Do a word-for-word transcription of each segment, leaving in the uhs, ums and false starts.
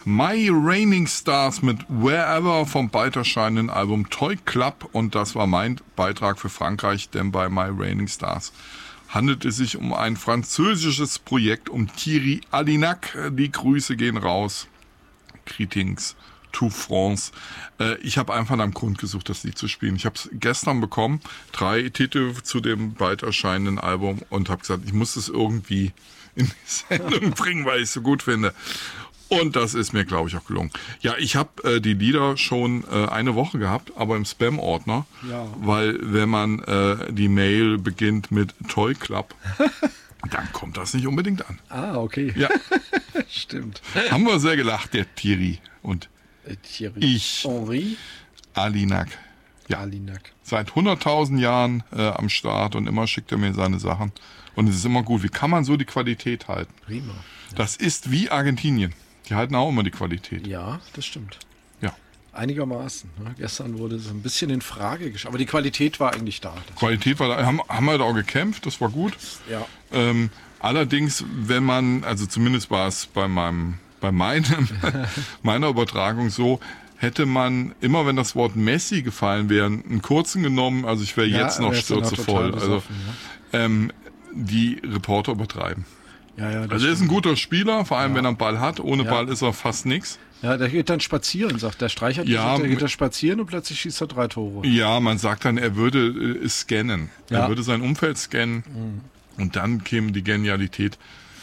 My Raining Stars mit Wherever vom bald erscheinenden Album Toy Club. Und das war mein Beitrag für Frankreich, denn bei My Raining Stars handelt es sich um ein französisches Projekt um Thierry Allignac. Die Grüße gehen raus. Greetings to France. Äh, ich habe einfach nach einem Grund gesucht, das Lied zu spielen. Ich habe es gestern bekommen, drei Titel zu dem bald erscheinenden Album und habe gesagt, ich muss es irgendwie in die Sendung bringen, weil ich es so gut finde. Und das ist mir, glaube ich, auch gelungen. Ja, ich habe äh, die Lieder schon äh, eine Woche gehabt, aber im Spam-Ordner. Ja. Weil wenn man äh, die Mail beginnt mit Toy Club, dann kommt das nicht unbedingt an. Ah, okay. Ja. Stimmt. Haben wir sehr gelacht, der Thierry und äh, Thierry. ich. Henri Allignac. Ja. Allignac. Seit hunderttausend Jahren äh, am Start und immer schickt er mir seine Sachen. Und es ist immer gut. Wie kann man so die Qualität halten? Prima. Ja. Das ist wie Argentinien. Die halten auch immer die Qualität. Ja, das stimmt. Ja. Einigermaßen. Ne? Gestern wurde es ein bisschen in Frage gestellt. Aber die Qualität war eigentlich da. Qualität war da. Haben, haben wir da auch gekämpft, das war gut. Ja. Ähm, allerdings, wenn man, also zumindest war es bei meinem, bei meinem, meiner Übertragung so, hätte man immer, wenn das Wort Messi gefallen wäre, einen kurzen genommen, also ich wäre ja, jetzt noch stürzevoll. Also ja. ähm, die Reporter übertreiben. Ja, ja, also er ist ein guter Spieler, vor allem ja. wenn er einen Ball hat. Ohne ja. Ball ist er fast nichts. Ja, der geht dann spazieren, sagt der Streicher. Ja, der geht da spazieren und plötzlich schießt er drei Tore. Ja, man sagt dann, er würde äh, scannen. Ja. Er würde sein Umfeld scannen mhm. und dann käme die Genialität.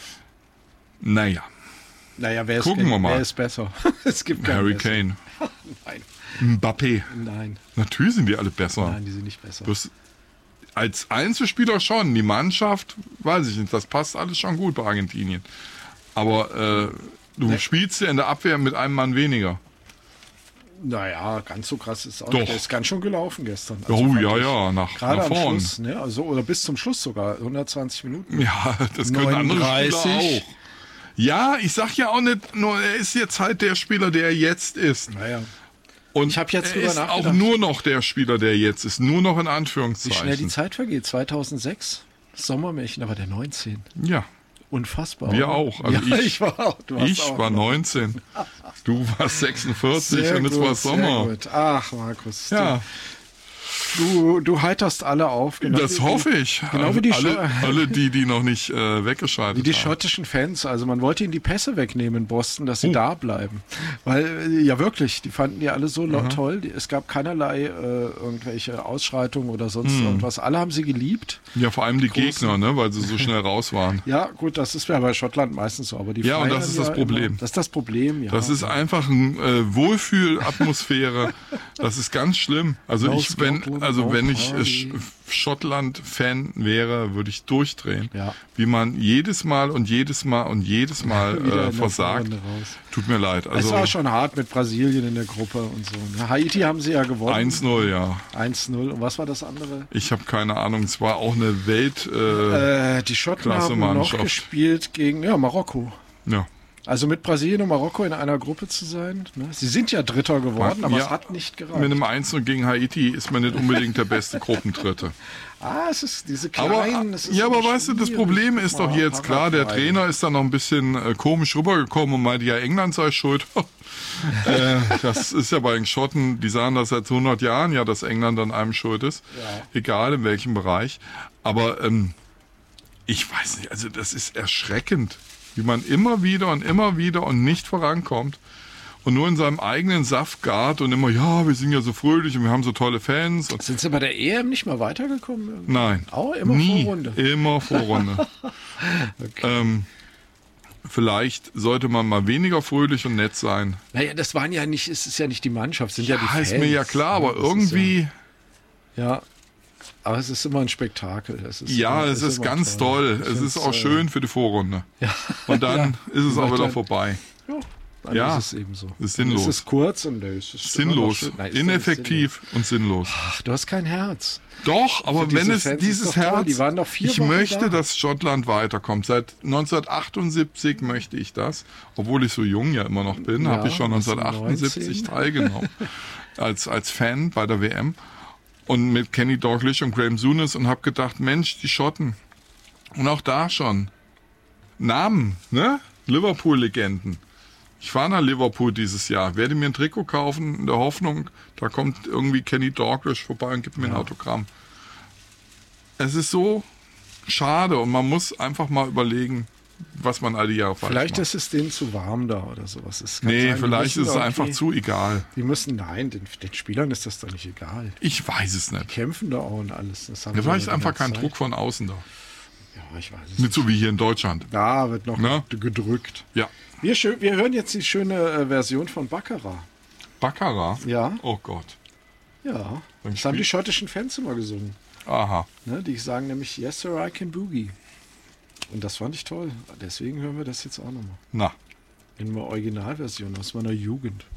Naja. Naja, wer ist, Gucken wir mal. Wer ist besser? Es gibt Harry besser. Kane. Nein. Mbappé. Nein. Natürlich sind die alle besser. Nein, die sind nicht besser. Das, als Einzelspieler schon. Die Mannschaft, weiß ich nicht, das passt alles schon gut bei Argentinien. Aber äh, du nee. spielst ja in der Abwehr mit einem Mann weniger. Naja, ganz so krass ist es auch. Doch. Der ist ganz schon gelaufen gestern. Also oh ja, ja, nach, gerade nach am vorn. Schluss, ne? Also, oder bis zum Schluss sogar, hundertzwanzig Minuten. Ja, das können andere Spieler auch. Ja, ich sag ja auch nicht, nur er ist jetzt halt der Spieler, der er jetzt ist. Naja. Und ich habe jetzt er ist auch nur noch der Spieler, der jetzt ist. Nur noch in Anführungszeichen. Wie schnell die Zeit vergeht. zweitausendsechs, Sommermärchen, da war der neunzehn. Ja. Unfassbar. Wir auch. Also ja, ich, ich war, auch. Du ich auch war noch. neunzehn. Du warst sechsundvierzig sehr und es gut, war Sommer. Sehr gut. Ach, Markus. Ja. Du, du heiterst alle auf. Genau das wie, hoffe ich. Genau wie die alle, alle die, die noch nicht äh, weggeschaltet Wie die haben. schottischen Fans. Also man wollte ihnen die Pässe wegnehmen in Boston, dass sie oh. da bleiben. Weil, ja wirklich, die fanden die alle so mhm. toll. Es gab keinerlei äh, irgendwelche Ausschreitungen oder sonst mhm. irgendwas. Alle haben sie geliebt. Ja, vor allem die Großen. Gegner, ne, weil sie so schnell raus waren. Ja, gut, das ist ja bei Schottland meistens so. Aber die ja, und das ist das ja Problem. Immer, das ist das Problem, ja. Das ist einfach eine äh, Wohlfühlatmosphäre. Das ist ganz schlimm. Also no ich, wenn, also wenn ich Schottland-Fan wäre, würde ich durchdrehen. Ja. Wie man jedes Mal und jedes Mal und jedes Mal äh, versagt. Tut mir leid. Also, es war schon hart mit Brasilien in der Gruppe und so. Haiti haben sie ja gewonnen. eins null, ja. eins null. Und was war das andere? Ich habe keine Ahnung. Es war auch eine Welt... Äh, äh, die Schotten haben noch gespielt gegen ja, Marokko. Ja. Also mit Brasilien und Marokko in einer Gruppe zu sein. Ne? Sie sind ja Dritter geworden, aber ja, es hat nicht gereicht. Mit einem eins null gegen Haiti ist man nicht unbedingt der beste Gruppendritte. Ah, es ist diese kleinen... Aber, es ist ja, aber weißt du, das Problem ist doch jetzt klar, der Trainer ist dann noch ein bisschen äh, komisch rübergekommen und meinte, ja, England sei schuld. äh, das ist ja bei den Schotten, die sagen das seit hundert Jahren, ja, dass England an einem schuld ist. Ja. Egal in welchem Bereich. Aber ähm, ich weiß nicht, also das ist erschreckend, wie man immer wieder und immer wieder und nicht vorankommt und nur in seinem eigenen Saft gart und immer, ja, wir sind ja so fröhlich und wir haben so tolle Fans. Und sind Sie bei der E M nicht mal weitergekommen? Irgendwie? Nein. Auch immer nie, Vorrunde? Immer Vorrunde. okay. ähm, vielleicht sollte man mal weniger fröhlich und nett sein. Naja, das waren ja nicht, es ist ja nicht die Mannschaft, es sind ja, ja die Fans. Ist mir ja klar, aber das irgendwie... Ja, ja. Aber es ist immer ein Spektakel. Es ist ja, immer, es ist, ist ganz toll. toll. Es ist auch äh, schön für die Vorrunde. Ja. Und dann ja. ist es auch wieder vorbei. Ja, dann ja. ist es eben so. Ist sinnlos. Es ist kurz und es ist sinnlos. Nein, ineffektiv sinnlos. Und sinnlos. Ach, du hast kein Herz. Doch, aber wenn es Fans dieses Herz... toll. Die waren doch vier ich Wochen möchte, da. dass Schottland weiterkommt. Seit neunzehnhundertachtundsiebzig möchte ich das. Obwohl ich so jung ja immer noch bin, ja, habe ich schon neunzehnhundertachtundsiebzig teilgenommen. als, als Fan bei der W M. Und mit Kenny Dalglish und Graham Souness und habe gedacht, Mensch, die Schotten. Und auch da schon. Namen, ne? Liverpool-Legenden. Ich fahre nach Liverpool dieses Jahr, werde mir ein Trikot kaufen in der Hoffnung, da kommt irgendwie Kenny Dalglish vorbei und gibt mir ein Ja. Autogramm. Es ist so schade und man muss einfach mal überlegen, was man all die Jahre falsch Vielleicht macht. ist es denen zu warm da oder sowas. Es kann Nee, sein, die vielleicht müssen ist es da einfach irgendwie- zu egal. Die müssen, nein, den, den Spielern ist das doch nicht egal. Ich weiß es nicht. Die kämpfen da auch und alles. Das haben Ja, sie vielleicht ist ja die einfach ganze kein Zeit. Druck von außen da. Ja, ich weiß es Nicht nicht. so wie hier in Deutschland. Da wird noch Ne? gedrückt. Ja. Wir, schö- wir hören jetzt die schöne äh, Version von Baccarat. Baccarat? Ja, Oh Gott. ja. Dann Das haben spiel- die schottischen Fans immer gesungen. Aha. Ne? Die sagen nämlich, yes sir, I can boogie. Und das fand ich toll. Deswegen hören wir das jetzt auch nochmal. Na. In der Originalversion aus meiner Jugend.